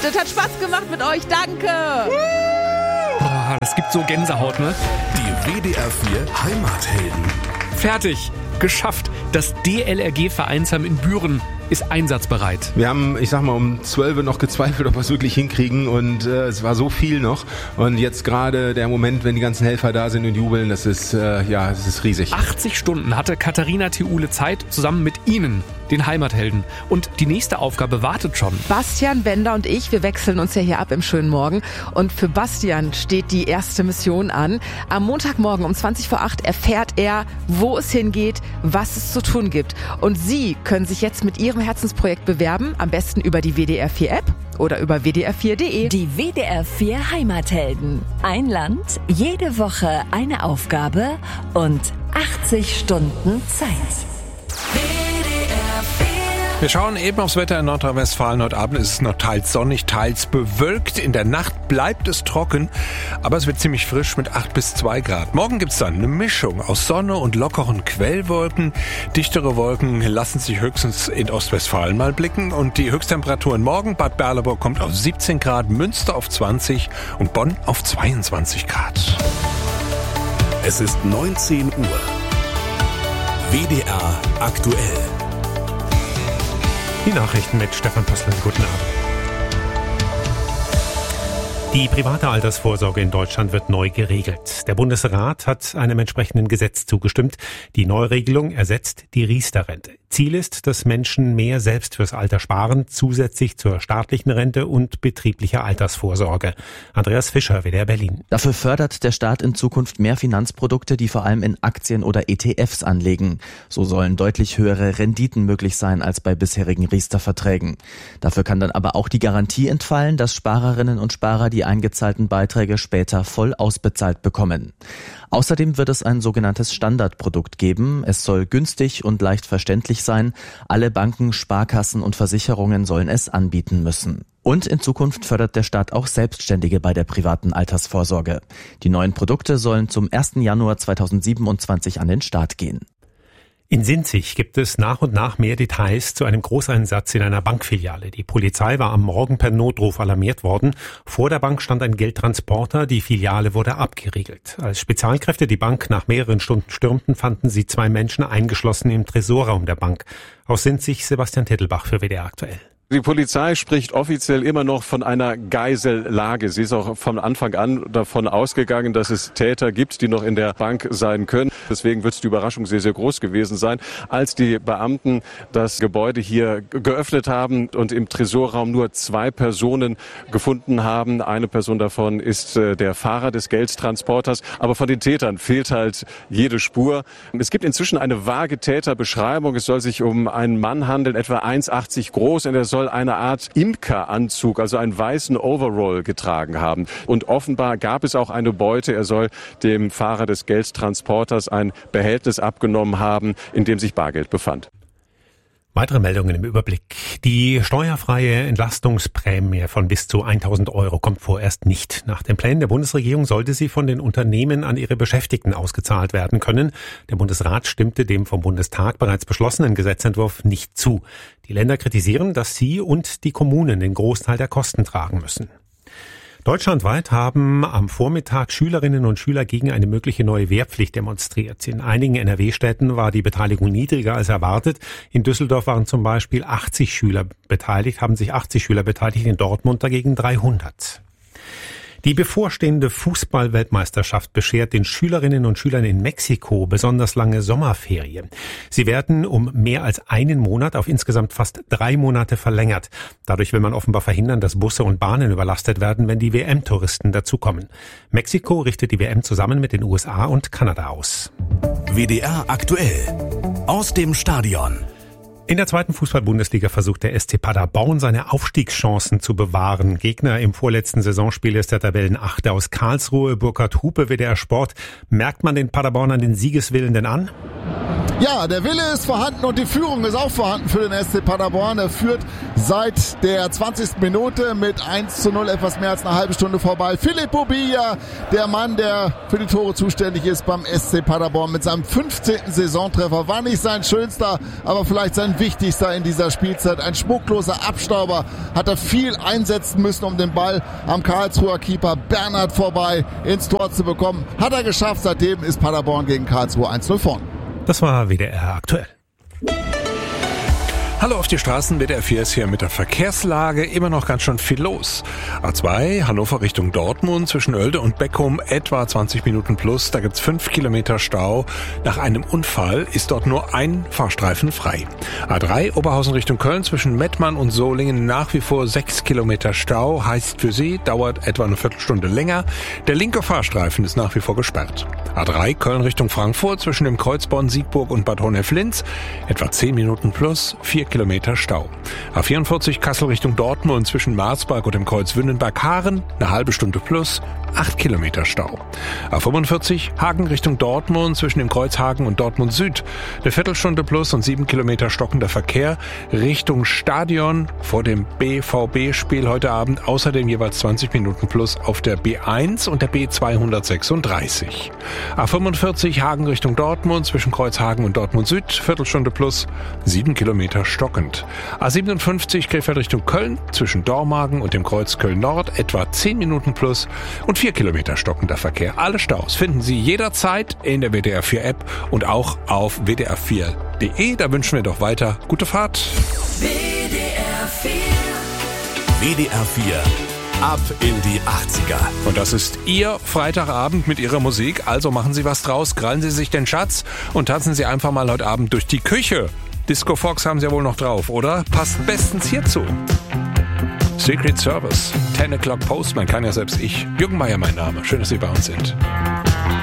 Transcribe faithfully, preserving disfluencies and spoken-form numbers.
Es hat Spaß gemacht mit euch. Danke. Boah, das gibt so Gänsehaut, ne? Die W D R vier Heimathelden. Fertig. Geschafft. Das D L R G-Vereinsheim in Büren ist einsatzbereit. Wir haben, ich sag mal, um zwölf noch gezweifelt, ob wir es wirklich hinkriegen und äh, es war so viel noch und jetzt gerade der Moment, wenn die ganzen Helfer da sind und jubeln, das ist, äh, ja, das ist riesig. achtzig Stunden hatte Katharina Theule Zeit, zusammen mit Ihnen, den Heimathelden. Und die nächste Aufgabe wartet schon. Bastian Bender und ich, wir wechseln uns ja hier ab im schönen Morgen. Und für Bastian steht die erste Mission an. Am Montagmorgen um zwanzig vor acht erfährt er, wo es hingeht, was es zu tun gibt. Und Sie können sich jetzt mit Ihrem Herzensprojekt bewerben, am besten über die W D R vier App oder über w d r vier punkt d e. Die W D R vier Heimathelden. Ein Land, jede Woche eine Aufgabe und achtzig Stunden Zeit. Wir schauen eben aufs Wetter in Nordrhein-Westfalen. Heute Abend ist es noch teils sonnig, teils bewölkt. In der Nacht bleibt es trocken, aber es wird ziemlich frisch mit acht bis zwei Grad. Morgen gibt's dann eine Mischung aus Sonne und lockeren Quellwolken. Dichtere Wolken lassen sich höchstens in Ostwestfalen mal blicken. Und die Höchsttemperaturen morgen: Bad Berleburg kommt auf siebzehn Grad, Münster auf zwanzig und Bonn auf zweiundzwanzig Grad. Es ist neunzehn Uhr. W D R aktuell. Die Nachrichten mit Stefan Pössl. Guten Abend. Die private Altersvorsorge in Deutschland wird neu geregelt. Der Bundesrat hat einem entsprechenden Gesetz zugestimmt. Die Neuregelung ersetzt die Riester-Rente. Ziel ist, dass Menschen mehr selbst fürs Alter sparen, zusätzlich zur staatlichen Rente und betrieblicher Altersvorsorge. Andreas Fischer, W D R Berlin. Dafür fördert der Staat in Zukunft mehr Finanzprodukte, die vor allem in Aktien oder E T Fs anlegen. So sollen deutlich höhere Renditen möglich sein als bei bisherigen Riester-Verträgen. Dafür kann dann aber auch die Garantie entfallen, dass Sparerinnen und Sparer die eingezahlten Beiträge später voll ausbezahlt bekommen. Außerdem wird es ein sogenanntes Standardprodukt geben. Es soll günstig und leicht verständlich sein. Alle Banken, Sparkassen und Versicherungen sollen es anbieten müssen. Und in Zukunft fördert der Staat auch Selbstständige bei der privaten Altersvorsorge. Die neuen Produkte sollen zum ersten Januar zweitausendsiebenundzwanzig an den Start gehen. In Sinzig gibt es nach und nach mehr Details zu einem Großeinsatz in einer Bankfiliale. Die Polizei war am Morgen per Notruf alarmiert worden. Vor der Bank stand ein Geldtransporter, die Filiale wurde abgeriegelt. Als Spezialkräfte die Bank nach mehreren Stunden stürmten, fanden sie zwei Menschen eingeschlossen im Tresorraum der Bank. Aus Sinzig Sebastian Tettelbach für W D R aktuell. Die Polizei spricht offiziell immer noch von einer Geisellage. Sie ist auch von Anfang an davon ausgegangen, dass es Täter gibt, die noch in der Bank sein können. Deswegen wird die Überraschung sehr, sehr groß gewesen sein, als die Beamten das Gebäude hier geöffnet haben und im Tresorraum nur zwei Personen gefunden haben. Eine Person davon ist der Fahrer des Geldtransporters, aber von den Tätern fehlt halt jede Spur. Es gibt inzwischen eine vage Täterbeschreibung. Es soll sich um einen Mann handeln, etwa eins Komma achtzig groß, und er soll eine Art Imkeranzug, also einen weißen Overall getragen haben. Und offenbar gab es auch eine Beute. Er soll dem Fahrer des Geldtransporters ein Behältnis abgenommen haben, in dem sich Bargeld befand. Weitere Meldungen im Überblick. Die steuerfreie Entlastungsprämie von bis zu tausend Euro kommt vorerst nicht. Nach den Plänen der Bundesregierung sollte sie von den Unternehmen an ihre Beschäftigten ausgezahlt werden können. Der Bundesrat stimmte dem vom Bundestag bereits beschlossenen Gesetzentwurf nicht zu. Die Länder kritisieren, dass sie und die Kommunen den Großteil der Kosten tragen müssen. Deutschlandweit haben am Vormittag Schülerinnen und Schüler gegen eine mögliche neue Wehrpflicht demonstriert. In einigen N R W-Städten war die Beteiligung niedriger als erwartet. In Düsseldorf waren zum Beispiel achtzig Schüler beteiligt, haben sich achtzig Schüler beteiligt, in Dortmund dagegen dreihundert. Die bevorstehende Fußball-Weltmeisterschaft beschert den Schülerinnen und Schülern in Mexiko besonders lange Sommerferien. Sie werden um mehr als einen Monat auf insgesamt fast drei Monate verlängert. Dadurch will man offenbar verhindern, dass Busse und Bahnen überlastet werden, wenn die W M-Touristen dazukommen. Mexiko richtet die W M zusammen mit den U S A und Kanada aus. W D R aktuell. Aus dem Stadion. In der zweiten Fußball-Bundesliga versucht der S C Paderborn seine Aufstiegschancen zu bewahren. Gegner im vorletzten Saisonspiel ist der Tabellenachte aus Karlsruhe, Burkhard Hupe, W D R Sport. Merkt man den Paderbornern den Siegeswillen denn an? Ja, der Wille ist vorhanden und die Führung ist auch vorhanden für den S C Paderborn. Er führt seit der zwanzigsten Minute mit eins zu null, etwas mehr als eine halbe Stunde vorbei. Philipp Bobilla, der Mann, der für die Tore zuständig ist beim S C Paderborn mit seinem fünfzehnten Saisontreffer. War nicht sein schönster, aber vielleicht sein wichtigster in dieser Spielzeit. Ein schmuckloser Abstauber, hat er viel einsetzen müssen, um den Ball am Karlsruher Keeper Bernhard vorbei ins Tor zu bekommen. Hat er geschafft, seitdem ist Paderborn gegen Karlsruhe eins zu null vorn. Das war W D R aktuell. Hallo auf die Straßen, W D R vier ist hier mit der Verkehrslage. Immer noch ganz schön viel los. A zwei, Hannover Richtung Dortmund, zwischen Oelde und Beckum etwa zwanzig Minuten plus. Da gibt's fünf Kilometer Stau. Nach einem Unfall ist dort nur ein Fahrstreifen frei. A drei, Oberhausen Richtung Köln, zwischen Mettmann und Solingen nach wie vor sechs Kilometer Stau. Heißt für Sie, dauert etwa eine Viertelstunde länger. Der linke Fahrstreifen ist nach wie vor gesperrt. A drei, Köln Richtung Frankfurt, zwischen dem Kreuz Bonn-Siegburg und Bad Honnef-Linz, etwa zehn Minuten plus, vier Kilometer Stau. A vierundvierzig, Kassel Richtung Dortmund, zwischen Marsberg und dem Kreuz Wünnenberg-Haaren, eine halbe Stunde plus, acht Kilometer Stau. A fünfundvierzig, Hagen Richtung Dortmund, zwischen dem Kreuz Hagen und Dortmund Süd, eine Viertelstunde plus und sieben Kilometer stockender Verkehr Richtung Stadion vor dem B V B-Spiel heute Abend, außerdem jeweils zwanzig Minuten plus auf der B eins und der B zweihundertsechsunddreißig. A fünfundvierzig, Hagen Richtung Dortmund, zwischen Kreuz Hagen und Dortmund Süd, Viertelstunde plus, sieben Kilometer stockend. A siebenundfünfzig, Krefeld Richtung Köln, zwischen Dormagen und dem Kreuz Köln Nord, etwa zehn Minuten plus und vier Kilometer stockender Verkehr. Alle Staus finden Sie jederzeit in der W D R vier App und auch auf w d r vier punkt d e. Da wünschen wir doch weiter gute Fahrt. W D R vier. W D R vier. Ab in die achtziger. Und das ist Ihr Freitagabend mit Ihrer Musik. Also machen Sie was draus, krallen Sie sich den Schatz und tanzen Sie einfach mal heute Abend durch die Küche. Disco Fox haben Sie ja wohl noch drauf, oder? Passt bestens hierzu. Secret Service, ten o'clock Postman, kann ja selbst ich. Jürgen Meier mein Name. Schön, dass Sie bei uns sind.